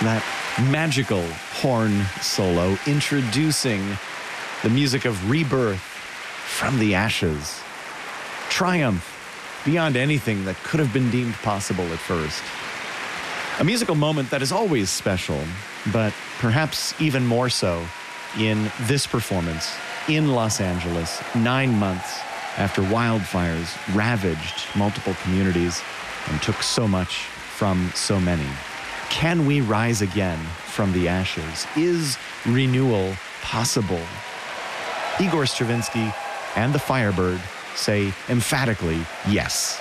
That magical horn solo introducing the music of rebirth from the ashes. Triumph beyond anything that could have been deemed possible at first. A musical moment that is always special, but perhaps even more so in this performance in Los Angeles, 9 months after wildfires ravaged multiple communities and took so much from so many. Can we rise again from the ashes? Is renewal possible? Igor Stravinsky and the Firebird say emphatically yes.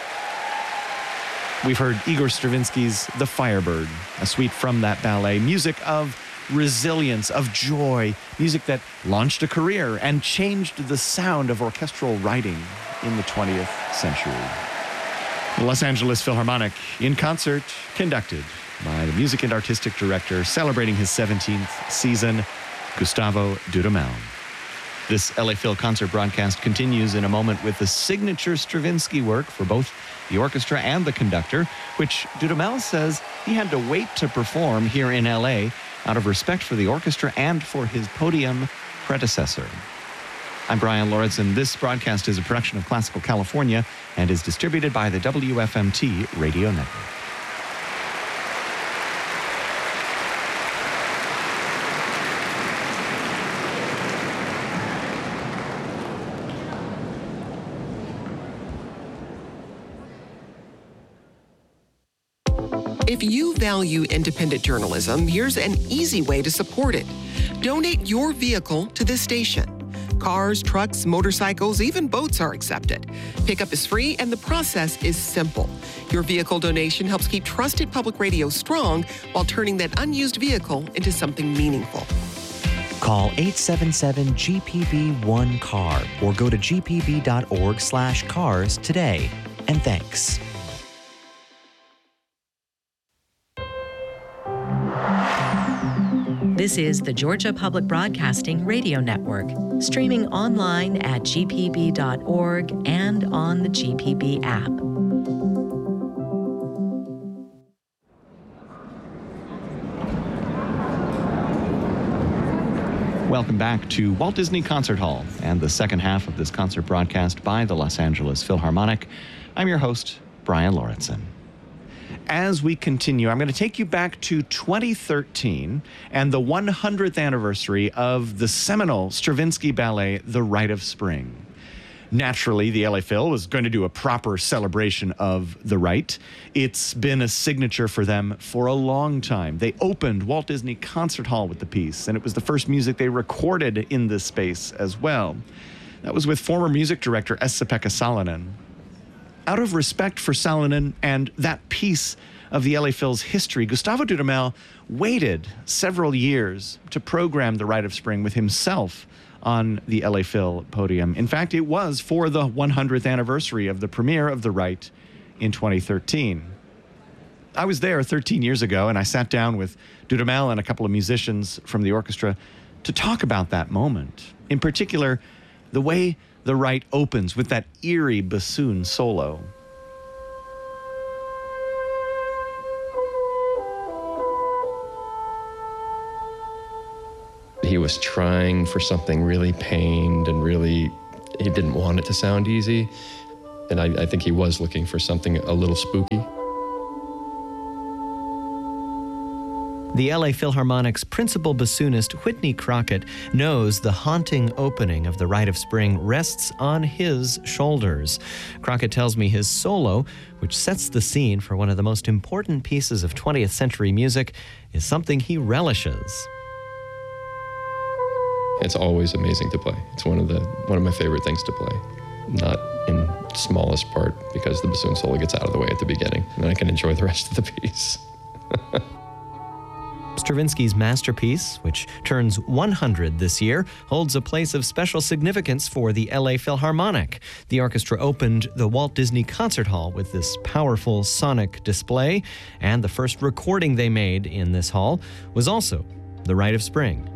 We've heard Igor Stravinsky's The Firebird, a suite from that ballet, music of resilience, of joy, music that launched a career and changed the sound of orchestral writing in the 20th century. The Los Angeles Philharmonic in concert, conducted by the music and artistic director celebrating his 17th season, Gustavo Dudamel. This LA Phil concert broadcast continues in a moment with the signature Stravinsky work for both the orchestra and the conductor, which Dudamel says he had to wait to perform here in LA out of respect for the orchestra and for his podium predecessor. I'm Brian Lauritsen. This broadcast is a production of Classical California and is distributed by the WFMT Radio Network. If you value independent journalism, here's an easy way to support it. Donate your vehicle to this station. Cars, trucks, motorcycles, even boats are accepted. Pickup is free and the process is simple. Your vehicle donation helps keep trusted public radio strong while turning that unused vehicle into something meaningful. Call 877-GPB-1-CAR or go to gpb.org/cars today. And thanks. This is the Georgia Public Broadcasting Radio Network, streaming online at gpb.org and on the GPB app. Welcome back to Walt Disney Concert Hall and the second half of this concert broadcast by the Los Angeles Philharmonic. I'm your host, Brian Lauritsen. As we continue, I'm going to take you back to 2013 and the 100th anniversary of the seminal Stravinsky ballet, The Rite of Spring. Naturally, the LA Phil was going to do a proper celebration of The Rite. It's been a signature for them for a long time. They opened Walt Disney Concert Hall with the piece, and it was the first music they recorded in this space as well. That was with former music director Esa-Pekka Salonen. Out of respect for Salonen and that piece of the LA Phil's history, Gustavo Dudamel waited several years to program The Rite of Spring with himself on the LA Phil podium. In fact, it was for the 100th anniversary of the premiere of The Rite in 2013. I was there 13 years ago, and I sat down with Dudamel and a couple of musicians from the orchestra to talk about that moment. In particular, the way The Rite opens with that eerie bassoon solo. He was trying for something really pained and he didn't want it to sound easy. And I think he was looking for something a little spooky. The LA Philharmonic's principal bassoonist, Whitney Crockett, knows the haunting opening of The Rite of Spring rests on his shoulders. Crockett tells me his solo, which sets the scene for one of the most important pieces of 20th century music, is something he relishes. It's always amazing to play. It's one of my favorite things to play. Not in smallest part because the bassoon solo gets out of the way at the beginning, and then I can enjoy the rest of the piece. Stravinsky's masterpiece, which turns 100 this year, holds a place of special significance for the LA Philharmonic. The orchestra opened the Walt Disney Concert Hall with this powerful sonic display, and the first recording they made in this hall was also The Rite of Spring.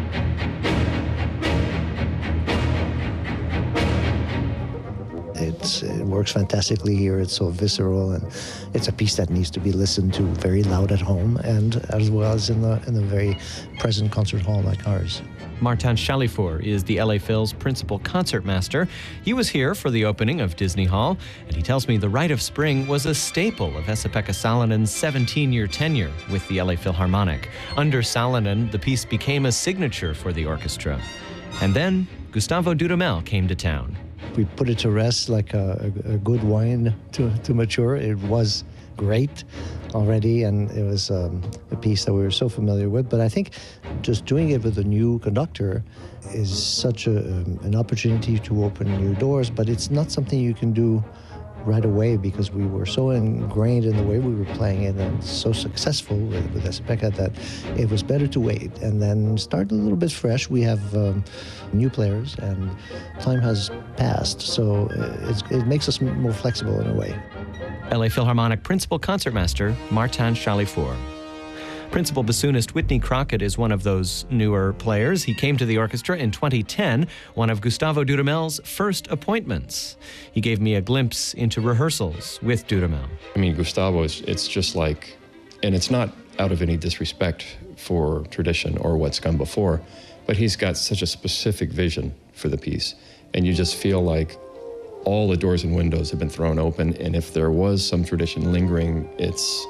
It's It works fantastically here. It's so visceral, and it's a piece that needs to be listened to very loud at home, and as well as in the very present concert hall like ours. Martin Chalifour is the LA Phil's principal concertmaster. He was here for the opening of Disney Hall, and he tells me The Rite of Spring was a staple of Esa-Pekka Salonen's 17-year tenure with the LA Philharmonic. Under Salonen, the piece became a signature for the orchestra. And then Gustavo Dudamel came to town. We put it to rest like a good wine to mature. It was great already, and it was a piece that we were so familiar with. But I think just doing it with a new conductor is such an opportunity to open new doors, but it's not something you can do right away because we were so ingrained in the way we were playing it and so successful with Esa-Pekka that it was better to wait and then start a little bit fresh. We have new players and time has passed, so it makes us more flexible in a way. LA Philharmonic Principal Concertmaster Martin Chalifour. Principal bassoonist Whitney Crockett is one of those newer players. He came to the orchestra in 2010, one of Gustavo Dudamel's first appointments. He gave me a glimpse into rehearsals with Dudamel. I mean, Gustavo, it's just like, and it's not out of any disrespect for tradition or what's come before, but he's got such a specific vision for the piece. And you just feel like all the doors and windows have been thrown open, and if there was some tradition lingering, it's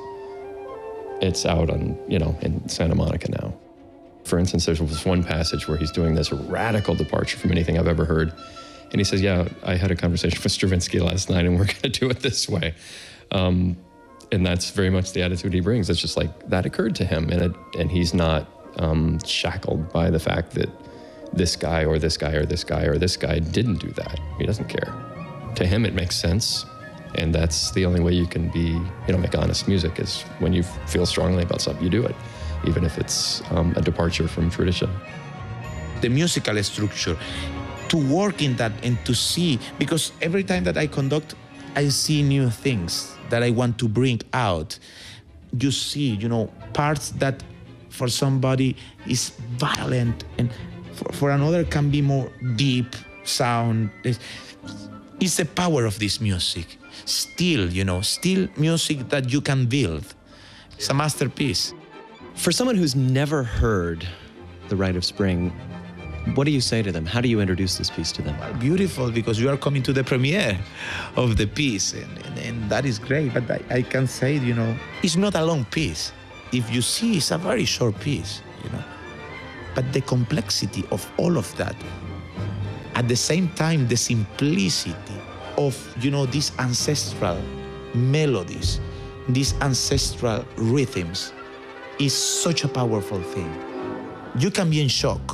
out on, in Santa Monica now. For instance, there was one passage where he's doing this radical departure from anything I've ever heard. And he says, yeah, I had a conversation with Stravinsky last night and we're going to do it this way. And that's very much the attitude he brings. It's just like that occurred to him, and he's not shackled by the fact that this guy or this guy or this guy or this guy didn't do that. He doesn't care. To him, it makes sense. And that's the only way you can make honest music is when you feel strongly about something, you do it, even if it's a departure from tradition. The musical structure, to work in that and to see, because every time that I conduct, I see new things that I want to bring out. You see, parts that for somebody is violent and for another can be more deep sound. It's the power of this music. Still music that you can build. It's a masterpiece. For someone who's never heard The Rite of Spring, what do you say to them? How do you introduce this piece to them? Beautiful, because you are coming to the premiere of the piece, and that is great. But I can say, it's not a long piece. If you see, it's a very short piece, But the complexity of all of that, at the same time, the simplicity of, these ancestral melodies, these ancestral rhythms, is such a powerful thing. You can be in shock,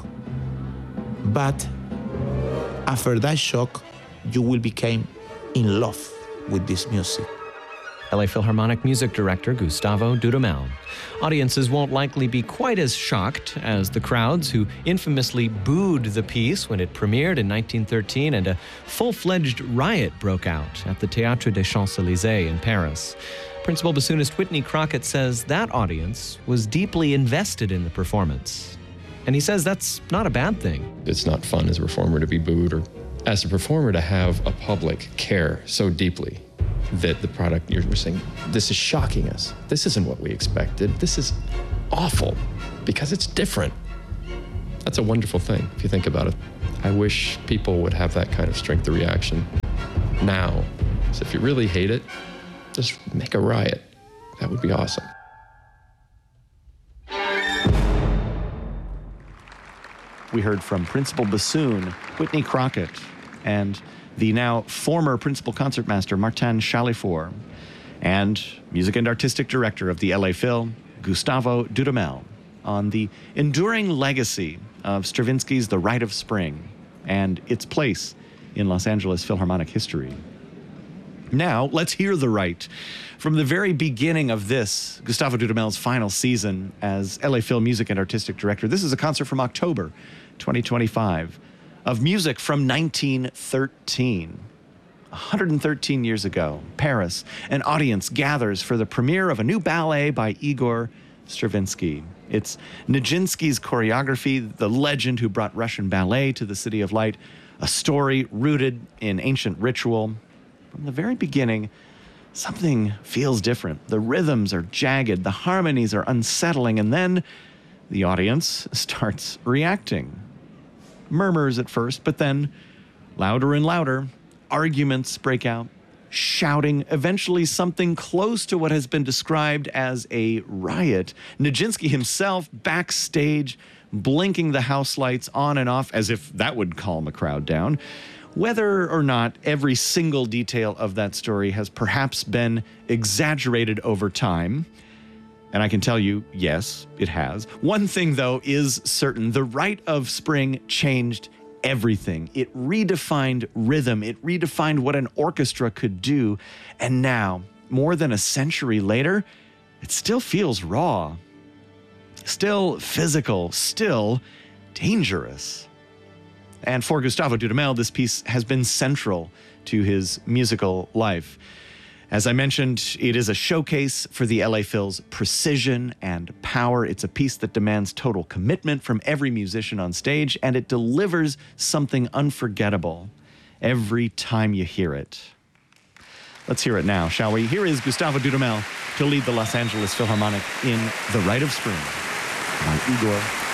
but after that shock, you will become in love with this music. LA Philharmonic music director Gustavo Dudamel. Audiences won't likely be quite as shocked as the crowds who infamously booed the piece when it premiered in 1913 and a full-fledged riot broke out at the Théâtre des Champs-Élysées in Paris. Principal bassoonist Whitney Crockett says that audience was deeply invested in the performance. And he says that's not a bad thing. It's not fun as a performer to be booed, or as a performer to have a public care so deeply that the product you're saying, this is shocking us. This isn't what we expected. This is awful because it's different. That's a wonderful thing if you think about it. I wish people would have that kind of strength of reaction now. So if you really hate it, just make a riot. That would be awesome. We heard from Principal Bassoon Whitney Crockett and the now former Principal Concertmaster Martin Chalifour, and Music and Artistic Director of the LA Phil, Gustavo Dudamel, on the enduring legacy of Stravinsky's The Rite of Spring and its place in Los Angeles Philharmonic history. Now, let's hear the Rite. From the very beginning of this, Gustavo Dudamel's final season as LA Phil Music and Artistic Director, this is a concert from October 2025 of music from 1913. 113 years ago, Paris, an audience gathers for the premiere of a new ballet by Igor Stravinsky. It's Nijinsky's choreography, the legend who brought Russian ballet to the City of Light, a story rooted in ancient ritual. from the very beginning, something feels different. The rhythms are jagged, the harmonies are unsettling, and then the audience starts reacting. Murmurs at first, but then louder and louder, arguments break out, shouting, eventually something close to what has been described as a riot. Nijinsky himself backstage, blinking the house lights on and off as if that would calm a crowd down. Whether or not every single detail of that story has perhaps been exaggerated over time, and I can tell you, yes, it has. One thing, though, is certain. The Rite of Spring changed everything. It redefined rhythm. It redefined what an orchestra could do. And now, more than a century later, it still feels raw, still physical, still dangerous. And for Gustavo Dudamel, this piece has been central to his musical life. As I mentioned, it is a showcase for the LA Phil's precision and power. It's a piece that demands total commitment from every musician on stage, and it delivers something unforgettable every time you hear it. Let's hear it now, shall we? Here is Gustavo Dudamel to lead the Los Angeles Philharmonic in The Rite of Spring by Igor